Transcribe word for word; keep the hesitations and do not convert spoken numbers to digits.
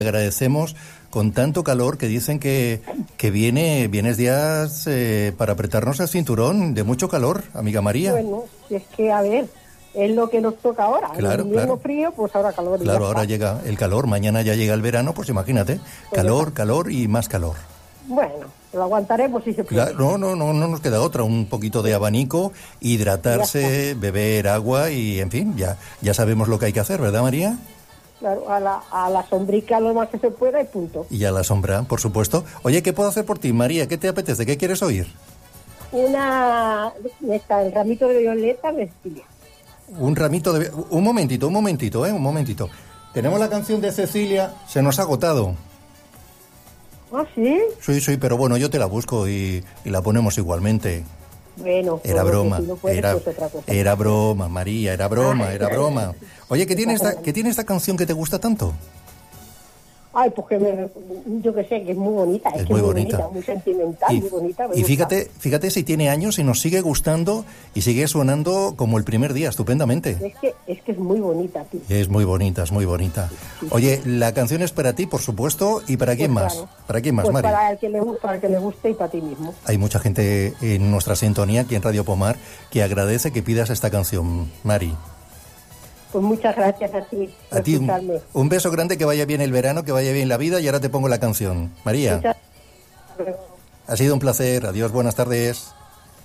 Agradecemos con tanto calor que dicen que, que viene, vienes días eh, para apretarnos el cinturón de mucho calor, amiga María. Bueno, si es que, a ver, es lo que nos toca ahora. Claro, el invierno claro. frío, pues ahora calor. Claro, ahora llega el calor, mañana ya llega el verano, pues imagínate, pues calor, ya. calor y más calor. Bueno, lo aguantaremos si se puede. Claro, no, no, no, no nos queda otra, un poquito de abanico, hidratarse, beber agua y, en fin, ya, ya sabemos lo que hay que hacer, ¿verdad, María? Claro, a la, a la sombrica lo más que se pueda y punto. Y a la sombra, por supuesto. Oye, ¿qué puedo hacer por ti, María? ¿Qué te apetece? ¿Qué quieres oír? Una... Está el ramito de violeta de Cecilia. Un ramito de... Un momentito, un momentito, ¿eh? Un momentito. Tenemos la canción de Cecilia, se nos ha agotado. ¿Ah, sí? Sí, sí, pero bueno, yo te la busco y, y la ponemos igualmente. Bueno, era broma, si no puedes, era, pues otra cosa. era broma, María, era broma, Ay, era broma. Oye, ¿qué tiene, esta, ¿qué tiene esta canción que te gusta tanto? Ay, pues que me, yo que sé, que es muy bonita, es, es que muy, muy bonita. bonita, muy sentimental, y, muy bonita. Y fíjate, fíjate si tiene años y nos sigue gustando y sigue sonando como el primer día, estupendamente. Es que es, que es muy bonita, tío. Es muy bonita, es muy bonita. Sí, Oye, sí. La canción es para ti, por supuesto, ¿y para quién pues más? Claro. ¿Para quién más, pues Mari? Para el, que le, para el que le guste y para ti mismo. Hay mucha gente en nuestra sintonía aquí en Radio Pomar que agradece que pidas esta canción, Mari. Pues muchas gracias a ti. A ti un, un beso grande, que vaya bien el verano, que vaya bien la vida y ahora te pongo la canción. María. Muchas... Ha sido un placer. Adiós, buenas tardes.